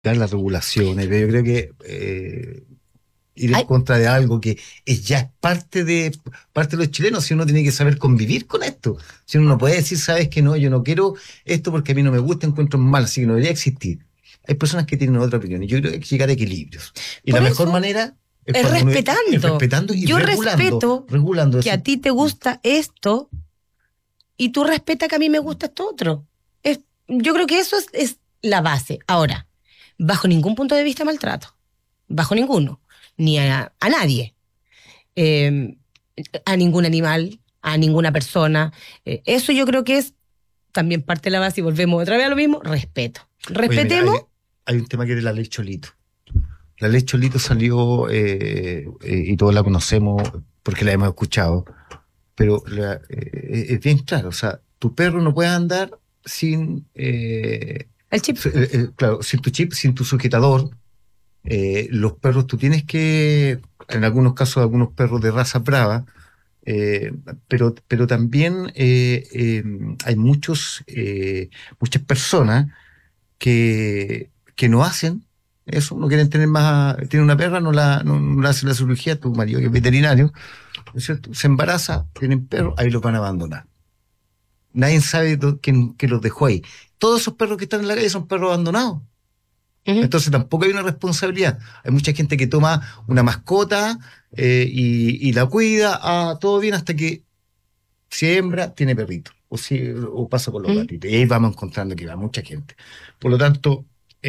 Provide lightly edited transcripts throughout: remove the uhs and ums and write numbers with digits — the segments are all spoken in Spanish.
dar las regulaciones, pero yo creo que ir en Ay, contra de algo que ya es parte de los chilenos, si uno tiene que saber convivir con esto. Si uno no puede decir, sabes que no, yo no quiero esto porque a mí no me gusta, encuentro mal, así que no debería existir. Hay personas que tienen otra opinión y yo creo que hay que llegar a equilibrios. Y la por mejor eso manera es es cuando uno es respetando. respetando y Yo respeto regulando que a eso. ti te gusta esto y tú respetas que a mí me gusta esto otro. Yo creo que eso es la base. Ahora, bajo ningún punto de vista maltrato, bajo ninguno, ni a nadie, eh, a ningún animal, a ninguna persona. Eso yo creo que es también parte de la base y volvemos otra vez a lo mismo, respeto. Oye, mira, Respetemos. hay un tema que es de la ley Cholito. La ley Cholito salió y todos la conocemos porque la hemos escuchado, pero es bien claro, o sea, tu perro no puede andar sin, El chip. claro, sin tu chip, sin tu sujetador. Los perros, tú tienes que, en algunos casos, algunos perros de raza brava, eh, pero también hay muchas personas que no hacen eso, no quieren tener más, tiene una perra, no le hacen la cirugía, tu marido que es veterinario, ¿no es cierto? Se embaraza, tienen perros, ahí los van a abandonar. Nadie sabe quién los dejó ahí. Todos esos perros que están en la calle son perros abandonados. Ujú. Entonces tampoco hay una responsabilidad. Hay mucha gente que toma una mascota y la cuida, todo bien hasta que siembra, tiene perrito. O pasa con los Ujú. gatitos. Y ahí vamos encontrando que va mucha gente. Por lo tanto,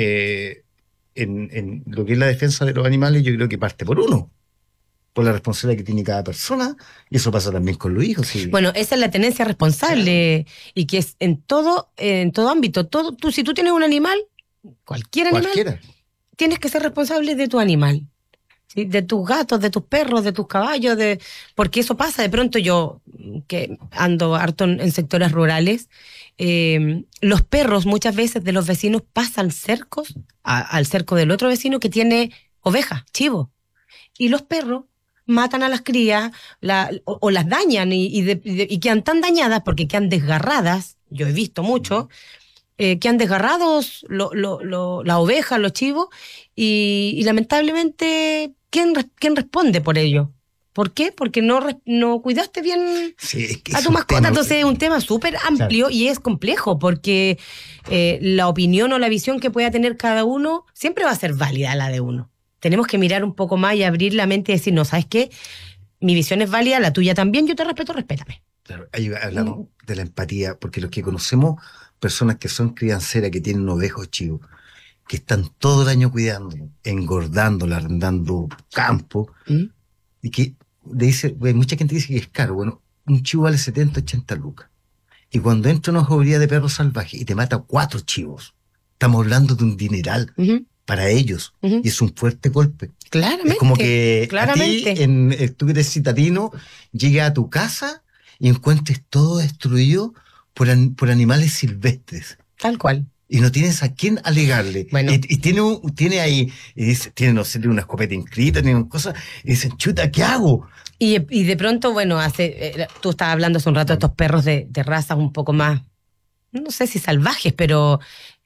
en lo que es la defensa de los animales, yo creo que parte por uno, por la responsabilidad que tiene cada persona, y eso pasa también con los hijos, sí. Bueno, esa es la tenencia Claro, responsable y que es en todo ámbito. Si tú tienes un animal, cualquier animal, cualquiera. tienes que ser responsable de tu animal. ¿Sí? De tus gatos, de tus perros, de tus caballos, porque eso pasa. De pronto yo, que ando harto en sectores rurales, los perros muchas veces de los vecinos pasan cercos al cerco del otro vecino que tiene ovejas, chivos. Y los perros matan a las crías o las dañan y quedan tan dañadas porque quedan desgarradas. Yo he visto mucho que han desgarrados las ovejas, los chivos, y lamentablemente, ¿quién responde por ello? ¿Por qué? Porque no cuidaste bien Sí, es que a es tu un mascota. tema. Entonces es un tema súper Claro. amplio y es complejo porque la opinión o la visión que pueda tener cada uno siempre va a ser válida la de uno. Tenemos que mirar un poco más y abrir la mente y decir, no, ¿sabes qué? Mi visión es válida, la tuya también, yo te respeto, respétame. Claro, ahí hablamos Mm. de la empatía, porque los que conocemos, personas que son crianceras, que tienen ovejos chivos, que están todo el año cuidando, engordándola, arrendando campo, ¿Mm? y que hay mucha gente que dice que es caro. Bueno, un chivo vale 70 80 lucas. Y cuando entra una jauría de perros salvajes y te mata 4 chivos, estamos hablando de un dineral Ujú, para ellos, ujú. y es un fuerte golpe. Es como Claramente, que a ti, claramente, tú que eres citadino, llegues a tu casa y encuentres todo destruido por animales silvestres. tal cual. Y no tienes a quién alegarle. Bueno, Y tiene ahí, y dice, tiene, no sé, tiene una escopeta inscrita, tiene una cosa, y dicen, chuta, ¿qué hago? y de pronto, bueno, tú estabas hablando hace un rato de estos perros de razas un poco más, no sé si salvajes, pero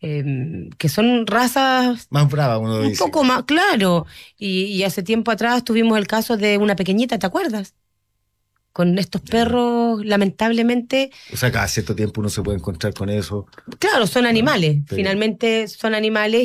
que son razas Más brava, uno un dice. poco más, claro. Y hace tiempo atrás tuvimos el caso de una pequeñita, ¿te acuerdas? Con estos Eh, perros, lamentablemente, o sea, cada cierto tiempo uno se puede encontrar con eso, claro, son ¿no? animales, Pero, finalmente son animales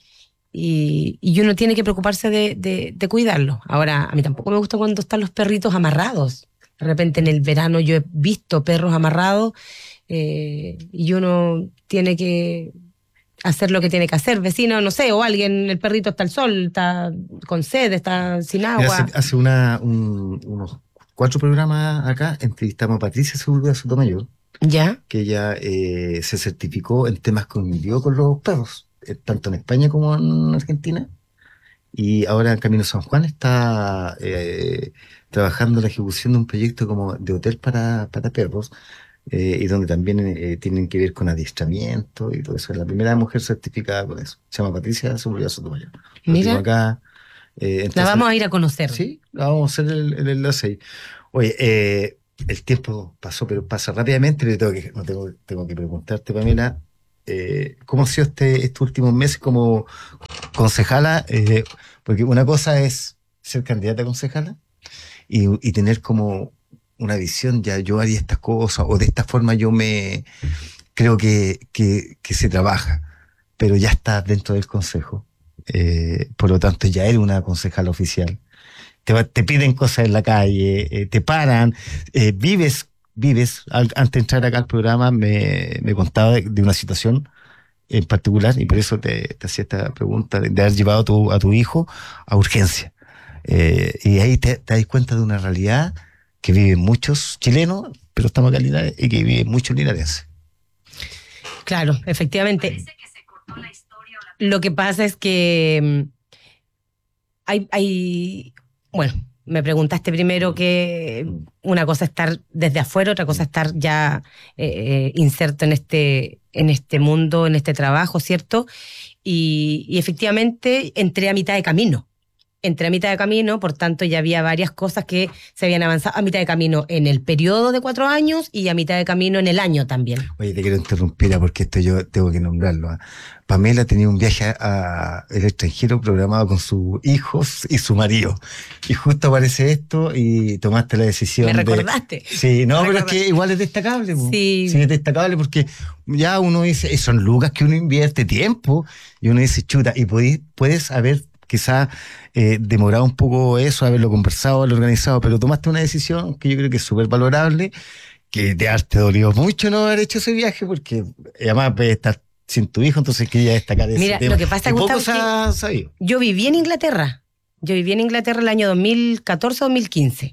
y uno tiene que preocuparse de cuidarlos. Ahora, a mí tampoco me gusta cuando están los perritos amarrados. De repente en el verano yo he visto perros amarrados y uno tiene que hacer lo que tiene que hacer, vecino, no sé, o alguien, el perrito está al sol, está con sed, está sin mira, hace, agua. hace unos 4 programas acá entrevistamos a Patricia Sepúlveda Sotomayor, ¿Ya? que ella se certificó en temas cognitivos con los perros, tanto en España como en Argentina. Y ahora en Camino San Juan está trabajando en la ejecución de un proyecto como de hotel para perros, y donde también tienen que ver con adiestramiento y todo eso. Es la primera mujer certificada con eso. Se llama Patricia Sepúlveda Sotomayor. Lo tengo Mira, acá. la Entonces, vamos a ir a conocer. sí, vamos a hacer el enlace ahí. Oye, el tiempo pasó, pero pasa rápidamente. Tengo que preguntarte, Pamela, ¿cómo ha sido estos últimos meses como concejala? Porque una cosa es ser candidata a concejala y tener como una visión, ya yo haría estas cosas, o de esta forma creo que se trabaja, pero ya estás dentro del consejo. Por lo tanto, ya eres una concejala oficial. Te piden cosas en la calle, te paran, vives, antes de entrar acá al programa me contaba de una situación en particular, y por eso te hacía esta pregunta de haber llevado a tu hijo a urgencia. Y ahí te das cuenta de una realidad que viven muchos chilenos, pero estamos acá en Linares, y que viven muchos linarenses. Claro, efectivamente. Lo que pasa es que bueno, me preguntaste primero que una cosa es estar desde afuera, otra cosa es estar ya inserto en este mundo, en este trabajo, ¿cierto? Y efectivamente entré a mitad de camino. Por tanto ya había varias cosas que se habían avanzado a mitad de camino en el periodo de 4 años y a mitad de camino en el año también. Oye, te quiero interrumpir porque esto yo tengo que nombrarlo. Pamela tenía un viaje al extranjero programado con sus hijos y su marido. Y justo aparece esto y tomaste la decisión. Me recordaste. Sí, no, pero es que igual es destacable. Sí. Sí, es destacable porque ya uno dice, son lucas que uno invierte tiempo y uno dice, chuta, y puedes haber quizás demorado un poco eso, haberlo conversado, haberlo organizado, pero tomaste una decisión que yo creo que es súper valorable, que te dolió mucho no haber hecho ese viaje, porque además puedes estar sin tu hijo, entonces quería destacar ese tema. Mira, lo que pasa, Gustavo, se ha sabido. Yo viví en Inglaterra el año 2014-2015.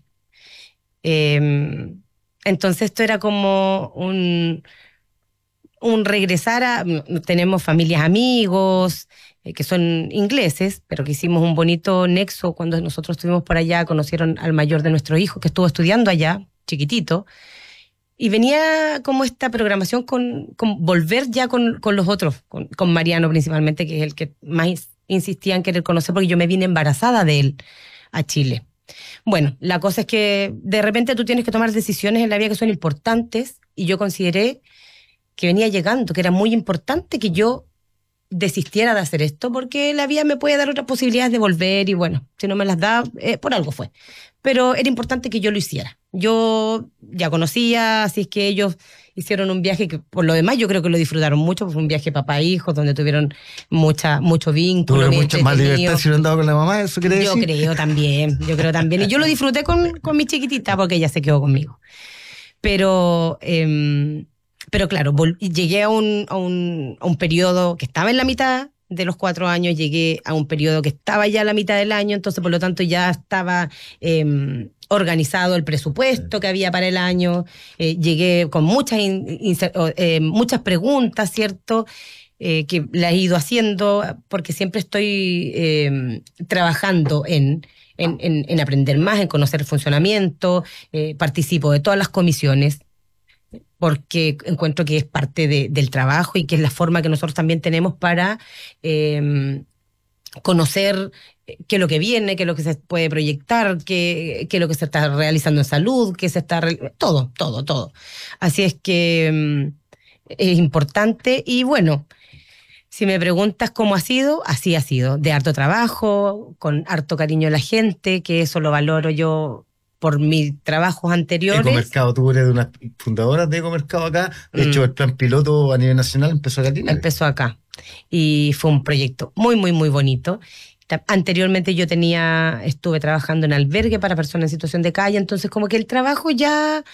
Entonces esto era como un regresar tenemos familias, amigos, que son ingleses, pero que hicimos un bonito nexo cuando nosotros estuvimos por allá, conocieron al mayor de nuestros hijos que estuvo estudiando allá, chiquitito, y venía como esta programación con volver ya con los otros, con Mariano principalmente, que es el que más insistía en querer conocer, porque yo me vine embarazada de él a Chile. Bueno, la cosa es que de repente tú tienes que tomar decisiones en la vida que son importantes, y yo consideré que venía llegando, que era muy importante que yo desistiera de hacer esto, porque la vida me puede dar otras posibilidades de volver, y bueno, si no me las da, por algo fue. Pero era importante que yo lo hiciera. Yo ya conocía, así es que ellos hicieron un viaje que, por lo demás, yo creo que lo disfrutaron mucho, fue un viaje papá-hijos, donde tuvieron mucho vínculo. Tuvieron mucha más libertad si lo han dado con la mamá, ¿eso quiere decir? Yo creo también. Y yo lo disfruté con mi chiquitita, porque ella se quedó conmigo. Pero claro, llegué a un periodo que estaba en la mitad de los 4 años, llegué a un periodo que estaba ya a la mitad del año, entonces por lo tanto ya estaba organizado el presupuesto que había para el año, llegué con muchas preguntas, ¿cierto?, que las he ido haciendo, porque siempre estoy trabajando en aprender más, en conocer el funcionamiento, participo de todas las comisiones, porque encuentro que es parte del trabajo y que es la forma que nosotros también tenemos para conocer qué es lo que viene, qué es lo que se puede proyectar, qué es lo que se está realizando en salud, qué se está... Todo. Así es que es importante. Y bueno, si me preguntas cómo ha sido, así ha sido, de harto trabajo, con harto cariño a la gente, que eso lo valoro yo por mis trabajos anteriores. Ecomercado, tú eres de unas fundadoras de Ecomercado acá. De hecho, el plan piloto a nivel nacional empezó acá. Empezó acá. Y fue un proyecto muy, muy, muy bonito. Anteriormente yo estuve trabajando en albergue para personas en situación de calle, entonces como que el trabajo ya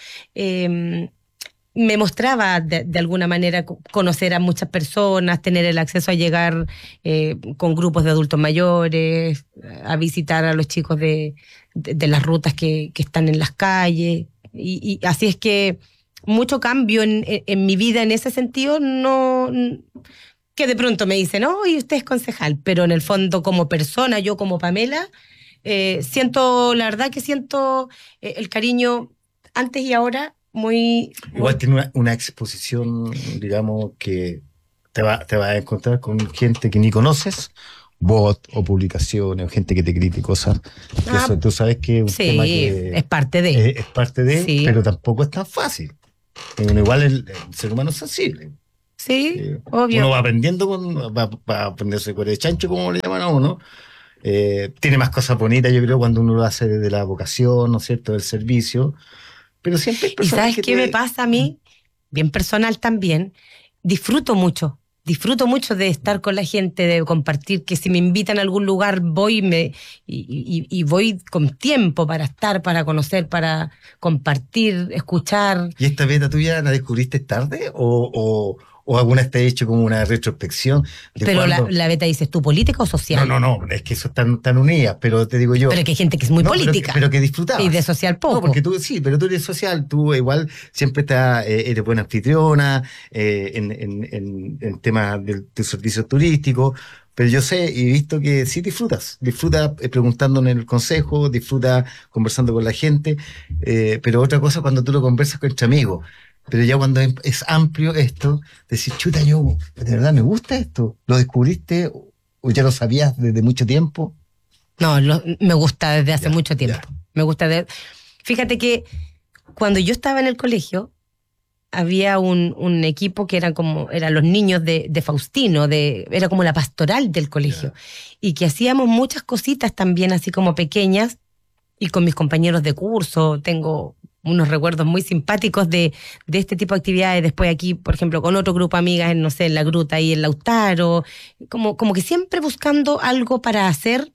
me mostraba de alguna manera conocer a muchas personas, tener el acceso a llegar con grupos de adultos mayores, a visitar a los chicos de las rutas que están en las calles, y así es que mucho cambio en mi vida en ese sentido, no que de pronto me dicen, no, y usted es concejal, pero en el fondo como persona, yo como Pamela, la verdad que siento el cariño antes y ahora muy... Igual tiene una exposición, digamos, que te va a encontrar con gente que ni conoces, bot o publicaciones, o gente que te critique cosas. Eso, tú sabes que es un tema que es parte de. Es parte de, sí. Pero tampoco es tan fácil. Igual el ser humano es sensible. Sí, obvio. Uno va aprendiendo, va a aprenderse con el chancho, como le llaman a uno. Tiene más cosas bonitas, yo creo, cuando uno lo hace desde la vocación, ¿no es cierto?, del servicio. Pero siempre hay ¿Y personas sabes que qué me te... pasa a mí? Bien personal también. Disfruto mucho. Disfruto mucho de estar con la gente, de compartir, que si me invitan a algún lugar voy y voy con tiempo para estar, para conocer, para compartir, escuchar. ¿Y esta beta tuya la descubriste tarde o alguna vez te ha hecho como una retrospección de Pero cuándo? la beta dices, ¿tú política o No, social? no, no, es que eso están unidas, pero te digo yo, Pero que hay gente que es muy no, política pero que y de disfrutabas. social No, poco. porque tú sí, pero tú eres social, tú igual siempre eres buena anfitriona en temas de tus servicios turísticos, pero yo sé y he visto que sí disfrutas preguntando en el consejo, disfrutas conversando con la gente, pero otra cosa cuando tú lo conversas con entre amigos. Pero ya cuando es amplio esto, decir, chuta, yo de verdad me gusta esto, ¿lo descubriste o ya lo sabías desde mucho tiempo? No, me gusta desde hace Ya, mucho tiempo. ya. Me gusta Fíjate que cuando yo estaba en el colegio, había un equipo que eran los niños de Faustino, era como la pastoral del colegio, Ya. y que hacíamos muchas cositas también así como pequeñas, y con mis compañeros de curso tengo unos recuerdos muy simpáticos de este tipo de actividades. Después aquí, por ejemplo, con otro grupo de amigas, no sé, en la gruta y en Lautaro, como que siempre buscando algo para hacer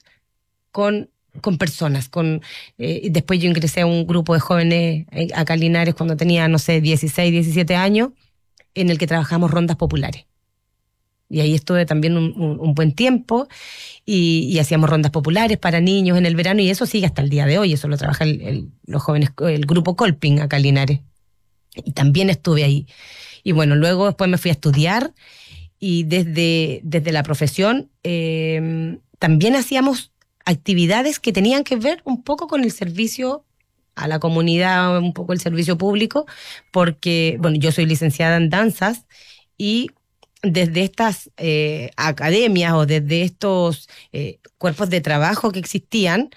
con personas. Después yo ingresé a un grupo de jóvenes acá en Linares cuando tenía, no sé, 16, 17 años, en el que trabajamos rondas populares. Y ahí estuve también un buen tiempo y hacíamos rondas populares para niños en el verano y eso sigue hasta el día de hoy. Eso lo trabaja los jóvenes, el grupo Colping acá en Linares. Y también estuve ahí. Y bueno, luego después me fui a estudiar y desde la profesión también hacíamos actividades que tenían que ver un poco con el servicio a la comunidad, un poco el servicio público, porque, bueno, yo soy licenciada en danzas y desde estas academias o desde estos cuerpos de trabajo que existían,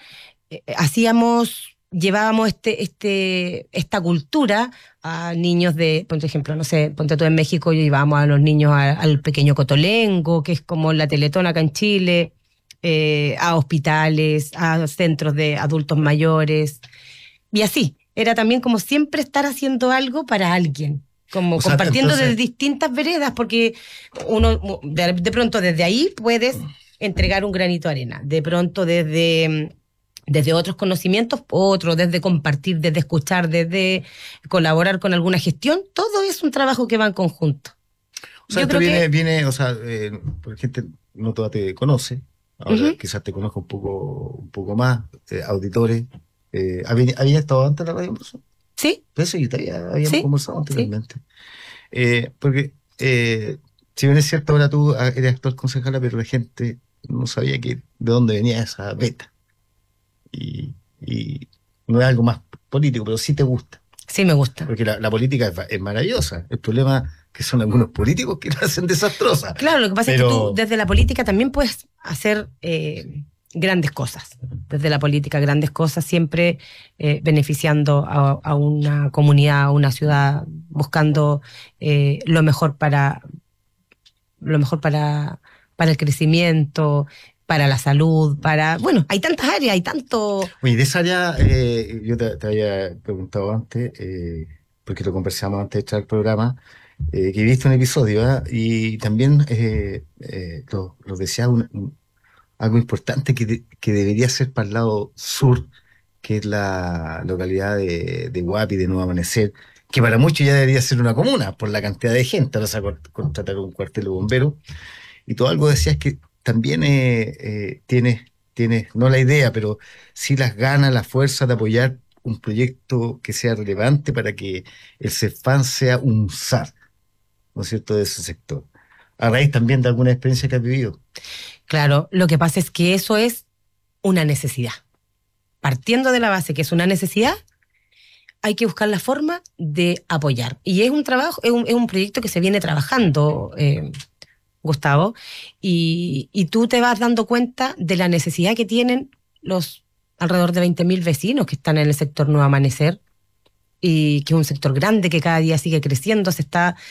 llevábamos esta cultura a niños por ejemplo, no sé, ponte tú en México, llevábamos a los niños al pequeño Cotolengo, que es como la Teletón acá en Chile, a hospitales, a centros de adultos mayores, y así. Era también como siempre estar haciendo algo para alguien, como O sea, compartiendo desde entonces, distintas veredas, porque uno de pronto desde ahí puedes entregar un granito de arena, de pronto desde otros conocimientos, otro, desde compartir, desde escuchar, desde colaborar con alguna gestión, todo es un trabajo que va en conjunto. o sea, Yo esto creo que o sea, por gente no toda te conoce, ahora ujú, quizás te conozca un poco más, auditores. ¿Había estado antes en la radio? sí, Eso y habíamos sí, conversado sí. anteriormente. Porque, si bien es cierto, ahora tú eres actual concejala, pero la gente no sabía de dónde venía esa beta. Y no es algo más político, pero sí te gusta. Sí, me gusta. Porque la política es maravillosa. El problema es que son algunos políticos que la hacen desastrosa. Claro, lo que pasa es que tú Pero, desde la política también puedes hacer grandes cosas. Desde la política, grandes cosas, siempre beneficiando a una comunidad, a una ciudad, buscando lo mejor para el crecimiento, para la salud, bueno, hay tantas áreas, hay tanto. oye, de esa área, yo te había preguntado antes, porque lo conversamos antes de entrar al programa, que he visto un episodio, ¿ah? Y también lo decía algo importante que debería ser para el lado sur, que es la localidad de Guapi, de Nuevo Amanecer, que para muchos ya debería ser una comuna por la cantidad de gente. Ahora se va a contratar un cuartel de bomberos. Y tú algo decías que también tienes, no la idea, pero sí las ganas, la fuerza de apoyar un proyecto que sea relevante para que el CEFAN sea un SAR, ¿no es cierto?, de ese sector. A raíz también de alguna experiencia que has vivido. Claro, lo que pasa es que eso es una necesidad. Partiendo de la base que es una necesidad, hay que buscar la forma de apoyar. Y es un trabajo, es un proyecto que se viene trabajando, Gustavo, y tú te vas dando cuenta de la necesidad que tienen los alrededor de 20.000 vecinos que están en el sector Nuevo Amanecer, y que es un sector grande que cada día sigue creciendo,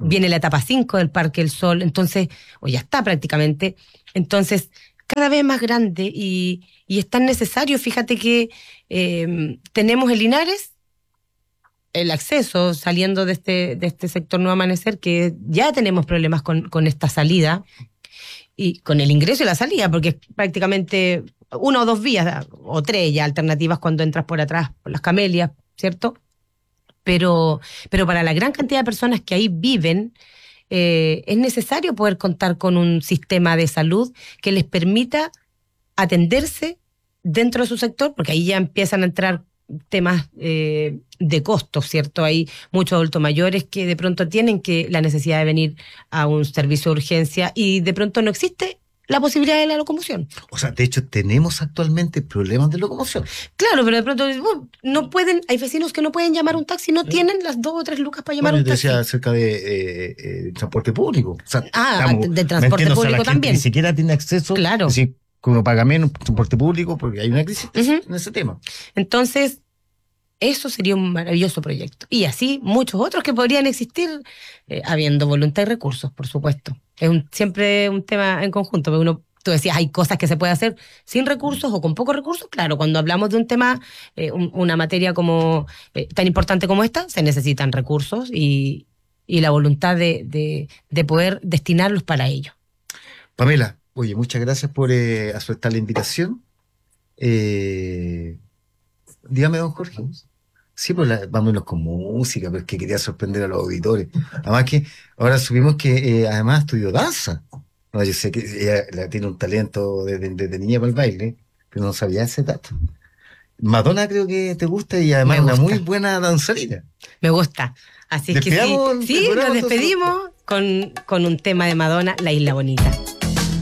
Viene la etapa 5 del Parque del Sol, entonces, o ya está prácticamente. Entonces, cada vez más grande y es tan necesario. Fíjate que tenemos el Linares, el acceso saliendo de este sector Nuevo Amanecer, que ya tenemos problemas con esta salida y con el ingreso y la salida, porque es prácticamente una o dos vías, o tres ya alternativas cuando entras por atrás, por las Camelias, ¿cierto? Pero para la gran cantidad de personas que ahí viven, es necesario poder contar con un sistema de salud que les permita atenderse dentro de su sector, porque ahí ya empiezan a entrar temas de costos, ¿cierto? Hay muchos adultos mayores que de pronto tienen la necesidad de venir a un servicio de urgencia y de pronto no existe la posibilidad de la locomoción. O sea, de hecho, tenemos actualmente problemas de locomoción. Claro, pero de pronto no pueden, hay vecinos que no pueden llamar un taxi, no tienen las 2 o 3 lucas para llamar un taxi. Yo decía acerca de transporte público. O sea, de transporte público también. Ni siquiera tiene acceso. Claro. Es decir, que uno paga menos transporte público porque hay una crisis en ese tema. Entonces, eso sería un maravilloso proyecto. Y así muchos otros que podrían existir, habiendo voluntad y recursos, por supuesto. Es siempre un tema en conjunto, porque tú decías, hay cosas que se puede hacer sin recursos o con pocos recursos. Claro, cuando hablamos de un tema, una materia como tan importante como esta, se necesitan recursos y la voluntad de poder destinarlos para ello. Pamela, oye, muchas gracias por aceptar la invitación. Dígame, don Jorge. Sí, pues vámonos con música, pero es que quería sorprender a los auditores. Además que ahora supimos que además estudió danza. No, yo sé que ella tiene un talento desde niña para el baile, pero no sabía ese dato. Madonna creo que te gusta y además una muy buena danzarina. Me gusta. Así que sí, nos despedimos con un tema de Madonna, La Isla Bonita.